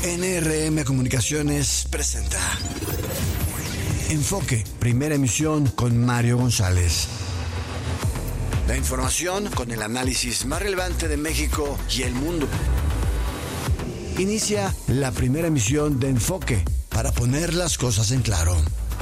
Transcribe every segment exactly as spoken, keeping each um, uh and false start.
N R M Comunicaciones presenta Enfoque, primera emisión con Mario González. La información con el análisis más relevante de México y el mundo. Inicia la primera emisión de Enfoque para poner las cosas en claro.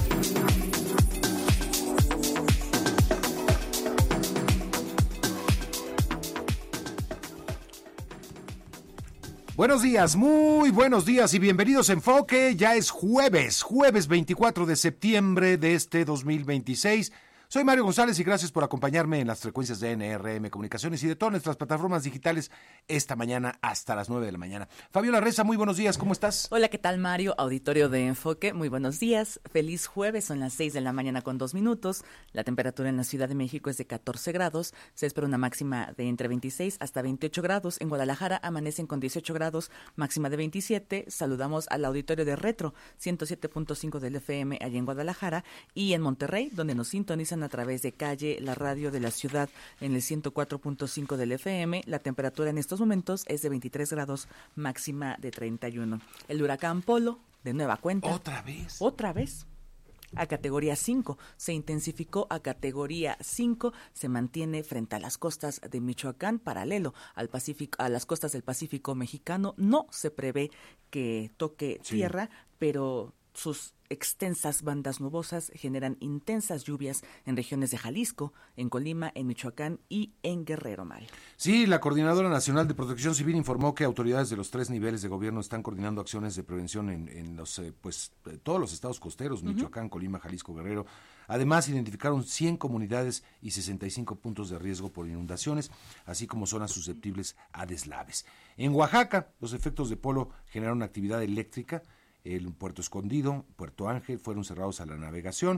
Buenos días, muy buenos días y bienvenidos a Enfoque. Ya es jueves, jueves veinticuatro de septiembre de este dos mil veintiséis. Soy Mario González y gracias por acompañarme en las frecuencias de N R M Comunicaciones y de todas nuestras plataformas digitales esta mañana hasta las nueve de la mañana. Fabiola Reza, muy buenos días, ¿cómo estás? Hola, ¿qué tal, Mario? Auditorio de Enfoque, muy buenos días. Feliz jueves, son las seis de la mañana con dos minutos. La temperatura en la Ciudad de México es de catorce grados. Se espera una máxima de entre veintiséis hasta veintiocho grados. En Guadalajara amanecen con dieciocho grados, máxima de veintisiete. Saludamos al auditorio de Retro, ciento siete punto cinco del F M allá en Guadalajara y en Monterrey, donde nos sintonizan a través de Calle, la radio de la ciudad en el ciento cuatro punto cinco del F M. La temperatura en estos momentos es de veintitrés grados, máxima de treinta y uno. El huracán Polo, de nueva cuenta. ¿Otra vez? Otra vez. A categoría cinco, se intensificó a categoría cinco, se mantiene frente a las costas de Michoacán, paralelo al Pacífico, a las costas del Pacífico mexicano. No se prevé que toque Sí. tierra, pero sus extensas bandas nubosas generan intensas lluvias en regiones de Jalisco, en Colima, en Michoacán y en Guerrero, Mario. Sí, la Coordinadora Nacional de Protección Civil informó que autoridades de los tres niveles de gobierno están coordinando acciones de prevención en, en los, eh, pues, eh, todos los estados costeros, Michoacán, uh-huh. Colima, Jalisco, Guerrero. Además, identificaron cien comunidades y sesenta y cinco puntos de riesgo por inundaciones, así como zonas susceptibles a deslaves. En Oaxaca, los efectos de Polo generaron actividad eléctrica. El Puerto Escondido, Puerto Ángel fueron cerrados a la navegación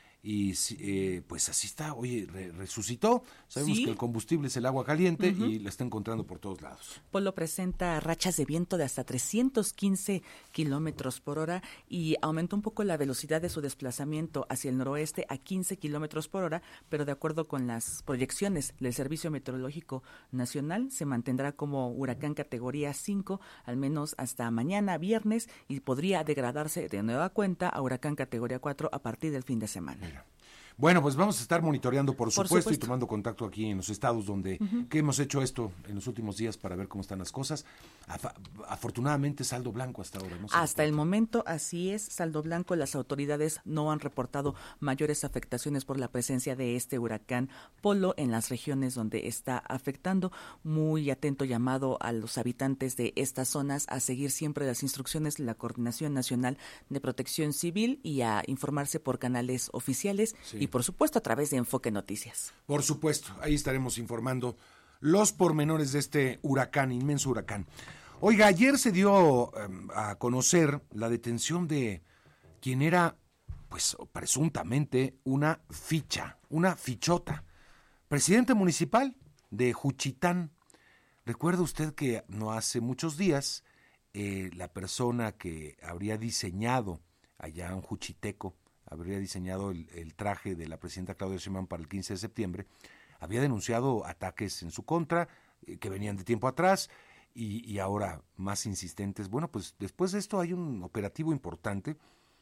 y eh, pues así está, oye, re- resucitó. Sabemos ¿Sí? que el combustible es el agua caliente uh-huh. y la está encontrando por todos lados. Polo presenta rachas de viento de hasta trescientos quince kilómetros por hora y aumentó un poco la velocidad de su desplazamiento hacia el noroeste a quince kilómetros por hora, pero de acuerdo con las proyecciones del Servicio Meteorológico Nacional, se mantendrá como huracán categoría cinco, al menos hasta mañana, viernes, y podría degradarse de nueva cuenta a huracán categoría cuatro a partir del fin de semana. Bueno, pues vamos a estar monitoreando, por, por supuesto, supuesto, y tomando contacto aquí en los estados donde uh-huh. que hemos hecho esto en los últimos días para ver cómo están las cosas. Af- afortunadamente, saldo blanco hasta ahora. ¿No? Hasta el momento, así es, saldo blanco. Las autoridades no han reportado mayores afectaciones por la presencia de este huracán Polo en las regiones donde está afectando. Muy atento llamado a los habitantes de estas zonas a seguir siempre las instrucciones de la Coordinación Nacional de Protección Civil y a informarse por canales oficiales. Sí. Y por supuesto a través de Enfoque Noticias. Por supuesto, ahí estaremos informando los pormenores de este huracán, inmenso huracán. Oiga, ayer se dio um, a conocer la detención de quien era, pues presuntamente, una ficha, una fichota, presidente municipal de Juchitán. Recuerda usted que no hace muchos días eh, la persona que habría diseñado allá en Juchiteco, habría diseñado el, el traje de la presidenta Claudia Sheinbaum para el quince de septiembre, había denunciado ataques en su contra, eh, que venían de tiempo atrás, y, y ahora más insistentes. Bueno, pues después de esto hay un operativo importante,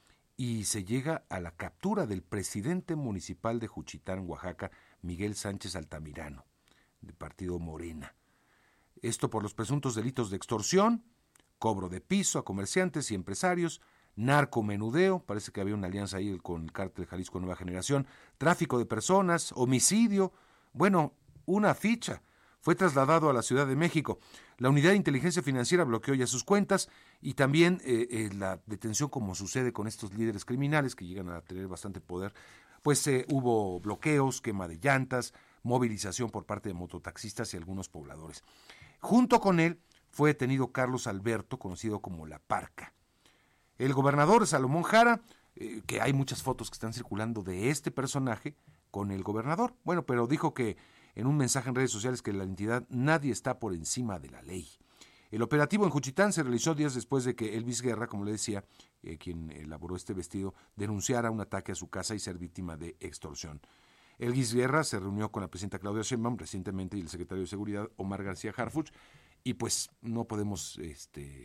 y se llega a la captura del presidente municipal de Juchitán, Oaxaca, Miguel Sánchez Altamirano, del partido Morena. Esto por los presuntos delitos de extorsión, cobro de piso a comerciantes y empresarios, narcomenudeo, parece que había una alianza ahí con el cártel Jalisco Nueva Generación, tráfico de personas, homicidio, bueno, una ficha. Fue trasladado a la Ciudad de México. La Unidad de Inteligencia Financiera bloqueó ya sus cuentas y también eh, eh, la detención, como sucede con estos líderes criminales que llegan a tener bastante poder, pues eh, hubo bloqueos, quema de llantas, movilización por parte de mototaxistas y algunos pobladores. Junto con él fue detenido Carlos Alberto, conocido como La Parca. El gobernador Salomón Jara, eh, que hay muchas fotos que están circulando de este personaje con el gobernador, bueno, pero dijo que en un mensaje en redes sociales que la entidad nadie está por encima de la ley. El operativo en Juchitán se realizó días después de que Elvis Guerra, como le decía, eh, quien elaboró este vestido, denunciara un ataque a su casa y ser víctima de extorsión. Elvis Guerra se reunió con la presidenta Claudia Sheinbaum recientemente y el secretario de Seguridad Omar García Harfuch, y pues no podemos este,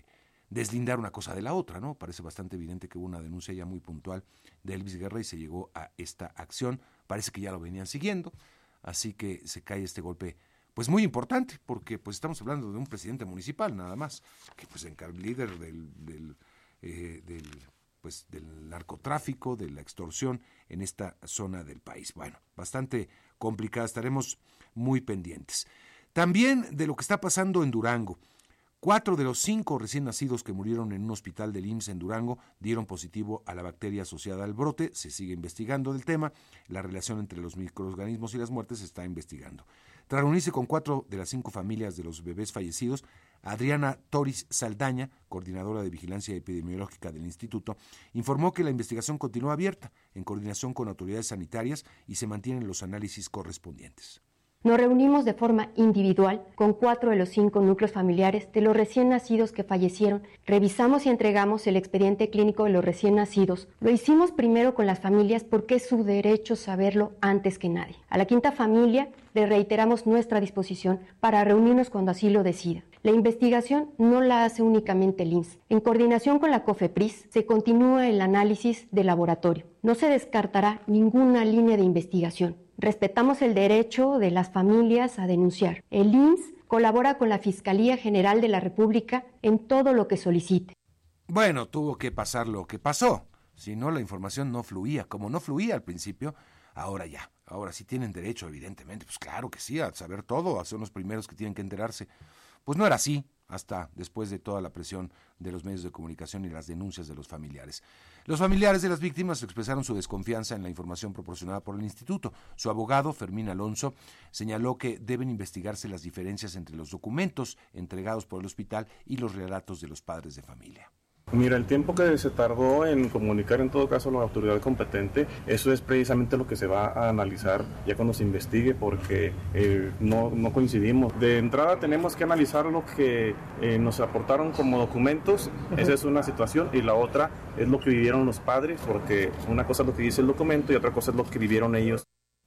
deslindar una cosa de la otra, ¿no? Parece bastante evidente que hubo una denuncia ya muy puntual de Elvis Guerra y se llegó a esta acción. Parece que ya lo venían siguiendo, así que se cae este golpe, pues muy importante, porque pues estamos hablando de un presidente municipal nada más, que pues el líder del, del, eh, del, pues, del narcotráfico, de la extorsión en esta zona del país. Bueno, bastante complicada, estaremos muy pendientes. También de lo que está pasando en Durango. Cuatro de los cinco recién nacidos que murieron en un hospital del I M S S en Durango dieron positivo a la bacteria asociada al brote. Se sigue investigando del tema. La relación entre los microorganismos y las muertes se está investigando. Tras reunirse con cuatro de las cinco familias de los bebés fallecidos, Adriana Toris Saldaña, coordinadora de vigilancia epidemiológica del instituto, informó que la investigación continúa abierta en coordinación con autoridades sanitarias y se mantienen los análisis correspondientes. Nos reunimos de forma individual con cuatro de los cinco núcleos familiares de los recién nacidos que fallecieron. Revisamos y entregamos el expediente clínico de los recién nacidos. Lo hicimos primero con las familias porque es su derecho saberlo antes que nadie. A la quinta familia le reiteramos nuestra disposición para reunirnos cuando así lo decida. La investigación no la hace únicamente el I M S S. En coordinación con la COFEPRIS se continúa el análisis de laboratorio. No se descartará ninguna línea de investigación. Respetamos el derecho de las familias a denunciar. El I M S S colabora con la Fiscalía General de la República en todo lo que solicite. Bueno, tuvo que pasar lo que pasó. Si no, la información no fluía. Como no fluía al principio, ahora ya. Ahora sí tienen derecho, evidentemente. Pues claro que sí, a saber todo, a ser los primeros que tienen que enterarse. Pues no era así, hasta después de toda la presión de los medios de comunicación y las denuncias de los familiares. Los familiares de las víctimas expresaron su desconfianza en la información proporcionada por el instituto. Su abogado, Fermín Alonso, señaló que deben investigarse las diferencias entre los documentos entregados por el hospital y los relatos de los padres de familia. Mira, el tiempo que se tardó en comunicar en todo caso a la autoridad competente, eso es precisamente lo que se va a analizar ya cuando se investigue, porque eh, no, no coincidimos. De entrada tenemos que analizar lo que eh, nos aportaron como documentos, esa es una situación, y la otra es lo que vivieron los padres, porque una cosa es lo que dice el documento y otra cosa es lo que vivieron ellos.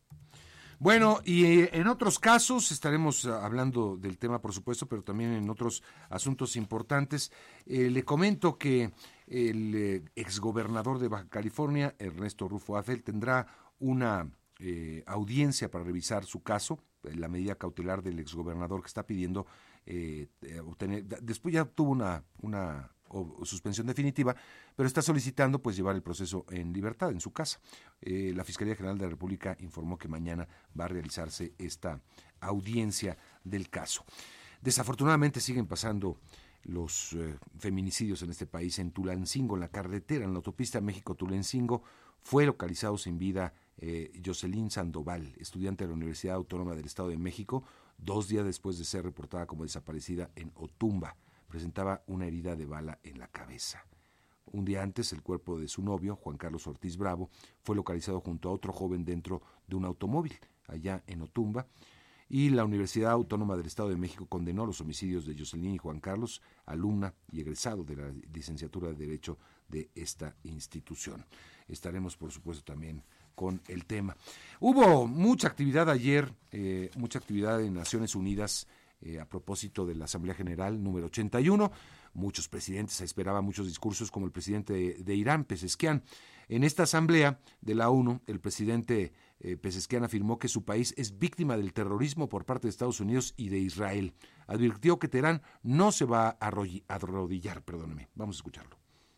Bueno, y en otros casos estaremos hablando del tema, por supuesto, pero también en otros asuntos importantes. Eh, le comento que el eh, exgobernador de Baja California, Ernesto Rufo Áfel, tendrá una eh, audiencia para revisar su caso, la medida cautelar del exgobernador que está pidiendo eh, obtener. Después ya tuvo una una o suspensión definitiva, pero está solicitando pues llevar el proceso en libertad en su casa. Eh, la Fiscalía General de la República informó que mañana va a realizarse esta audiencia del caso. Desafortunadamente siguen pasando los eh, feminicidios en este país. En Tulancingo, en la carretera, en la autopista México-Tulancingo, fue localizado sin vida eh, Jocelyn Sandoval, estudiante de la Universidad Autónoma del Estado de México, dos días después de ser reportada como desaparecida en Otumba. Presentaba una herida de bala en la cabeza. Un día antes, el cuerpo de su novio, Juan Carlos Ortiz Bravo, fue localizado junto a otro joven dentro de un automóvil, allá en Otumba, y la Universidad Autónoma del Estado de México condenó los homicidios de Jocelyn y Juan Carlos, alumna y egresado de la licenciatura de Derecho de esta institución. Estaremos, por supuesto, también con el tema. Hubo mucha actividad ayer, eh, mucha actividad en Naciones Unidas, Eh, a propósito de la Asamblea General número ochenta y uno, muchos presidentes, se esperaban muchos discursos como el presidente de, de Irán, Pezeshkian. En esta Asamblea de la ONU, el presidente eh, Pezeshkian afirmó que su país es víctima del terrorismo por parte de Estados Unidos y de Israel. Advirtió que Teherán no se va a arrodillar, perdóneme. Vamos a escucharlo.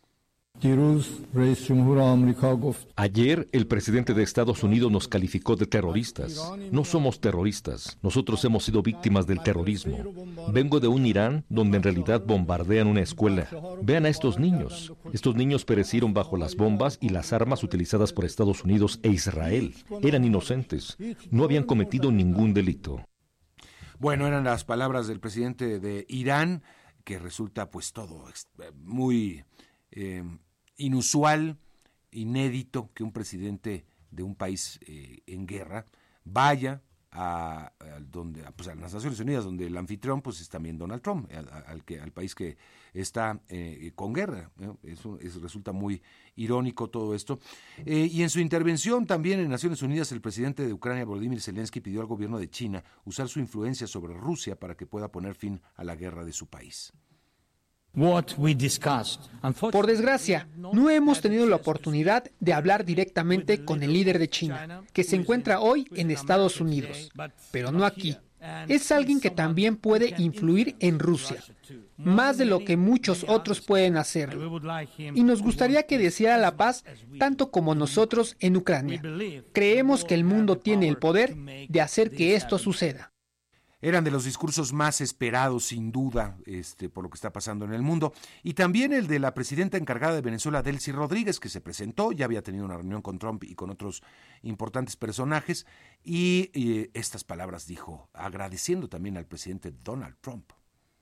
Ayer el presidente de Estados Unidos nos calificó de terroristas. No somos terroristas. Nosotros hemos sido víctimas del terrorismo. Vengo de un Irán donde en realidad bombardean una escuela. Vean a estos niños. Estos niños perecieron bajo las bombas y las armas utilizadas por Estados Unidos e Israel. Eran inocentes. No habían cometido ningún delito. Bueno, eran las palabras del presidente de Irán, que resulta pues todo muy eh, inusual, inédito que un presidente de un país eh, en guerra vaya a, a donde pues a las Naciones Unidas, donde el anfitrión pues es también Donald Trump, al, al que al país que está eh, con guerra, ¿no? Eso, eso resulta muy irónico todo esto. Eh, y en su intervención también en Naciones Unidas, el presidente de Ucrania, Volodymyr Zelensky, pidió al gobierno de China usar su influencia sobre Rusia para que pueda poner fin a la guerra de su país. Por desgracia, no hemos tenido la oportunidad de hablar directamente con el líder de China, que se encuentra hoy en Estados Unidos, pero no aquí. Es alguien que también puede influir en Rusia, más de lo que muchos otros pueden hacerlo. Y nos gustaría que deseara la paz tanto como nosotros en Ucrania. Creemos que el mundo tiene el poder de hacer que esto suceda. Eran de los discursos más esperados, sin duda, este, por lo que está pasando en el mundo. Y también el de la presidenta encargada de Venezuela, Delcy Rodríguez, que se presentó, ya había tenido una reunión con Trump y con otros importantes personajes, y, y estas palabras dijo, agradeciendo también al presidente Donald Trump.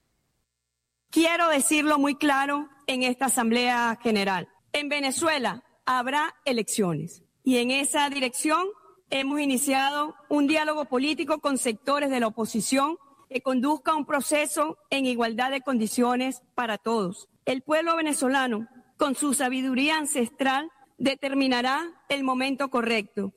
Quiero decirlo muy claro en esta Asamblea General. En Venezuela habrá elecciones, y en esa dirección hemos iniciado un diálogo político con sectores de la oposición que conduzca a un proceso en igualdad de condiciones para todos. El pueblo venezolano, con su sabiduría ancestral, determinará el momento correcto.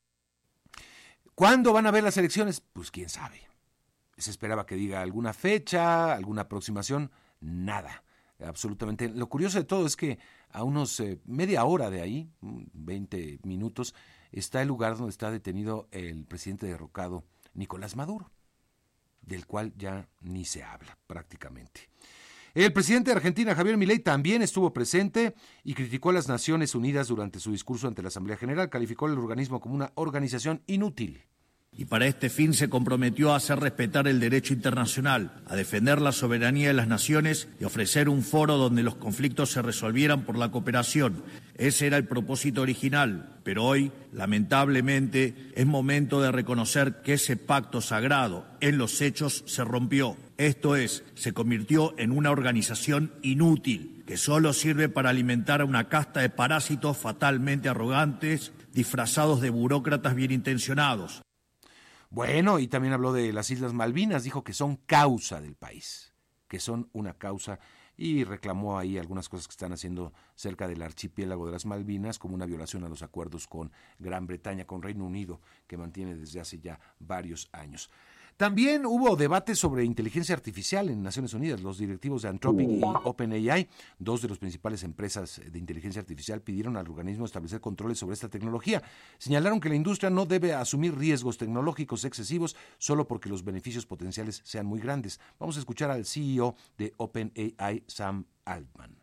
¿Cuándo van a haber las elecciones? Pues quién sabe. Se esperaba que diga alguna fecha, alguna aproximación, nada. Absolutamente. Lo curioso de todo es que a unos eh, media hora de ahí, veinte minutos, está el lugar donde está detenido el presidente derrocado Nicolás Maduro, del cual ya ni se habla prácticamente. El presidente de Argentina, Javier Milei, también estuvo presente y criticó a las Naciones Unidas durante su discurso ante la Asamblea General. Calificó al organismo como una organización inútil. Y para este fin se comprometió a hacer respetar el derecho internacional, a defender la soberanía de las naciones y ofrecer un foro donde los conflictos se resolvieran por la cooperación. Ese era el propósito original, pero hoy, lamentablemente, es momento de reconocer que ese pacto sagrado en los hechos se rompió. Esto es, se convirtió en una organización inútil, que solo sirve para alimentar a una casta de parásitos fatalmente arrogantes, disfrazados de burócratas bien intencionados. Bueno, y también habló de las Islas Malvinas, dijo que son causa del país, que son una causa, y reclamó ahí algunas cosas que están haciendo cerca del archipiélago de las Malvinas, como una violación a los acuerdos con Gran Bretaña, con Reino Unido, que mantiene desde hace ya varios años. También hubo debate sobre inteligencia artificial en Naciones Unidas. Los directivos de Anthropic y OpenAI, dos de las principales empresas de inteligencia artificial, pidieron al organismo establecer controles sobre esta tecnología. Señalaron que la industria no debe asumir riesgos tecnológicos excesivos solo porque los beneficios potenciales sean muy grandes. Vamos a escuchar al C E O de OpenAI, Sam Altman.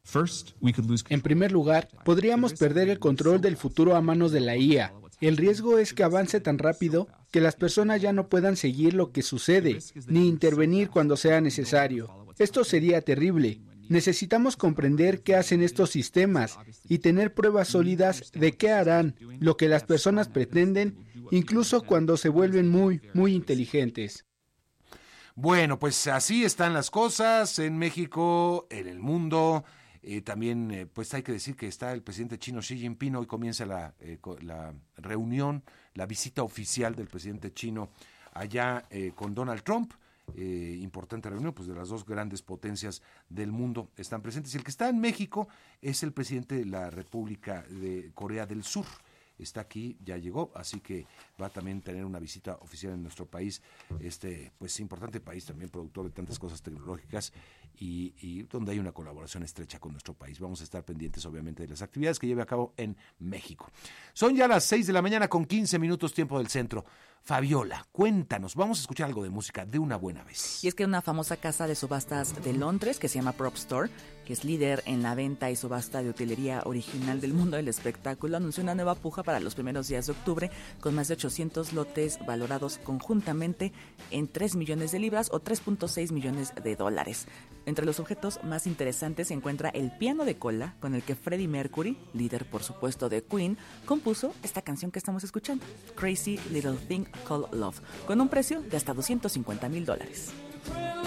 En primer lugar, podríamos perder el control del futuro a manos de la I A. El riesgo es que avance tan rápido que las personas ya no puedan seguir lo que sucede, ni intervenir cuando sea necesario. Esto sería terrible. Necesitamos comprender qué hacen estos sistemas y tener pruebas sólidas de qué harán, lo que las personas pretenden, incluso cuando se vuelven muy, muy inteligentes. Bueno, pues así están las cosas en México, en el mundo. Eh, también, eh, pues hay que decir que está el presidente chino Xi Jinping. Hoy comienza la, eh, la reunión, la visita oficial del presidente chino allá eh, con Donald Trump. Eh, importante reunión, pues de las dos grandes potencias del mundo están presentes. Y el que está en México es el presidente de la República de Corea del Sur. Está aquí, ya llegó, así que va a también tener una visita oficial en nuestro país, este pues importante país también productor de tantas cosas tecnológicas y, y donde hay una colaboración estrecha con nuestro país. Vamos a estar pendientes obviamente de las actividades que lleve a cabo en México. Son ya las seis de la mañana con quince minutos tiempo del centro. Fabiola, cuéntanos, vamos a escuchar algo de música de una buena vez. Y es que una famosa casa de subastas de Londres que se llama Prop Store, que es líder en la venta y subasta de utilería original del mundo del espectáculo, anunció una nueva puja para los primeros días de octubre con más de ochocientos lotes valorados conjuntamente en tres millones de libras o tres punto seis millones de dólares. Entre los objetos más interesantes se encuentra el piano de cola con el que Freddie Mercury, líder por supuesto de Queen, compuso esta canción que estamos escuchando, Crazy Little Thing Called Love, con un precio de hasta doscientos cincuenta mil dólares.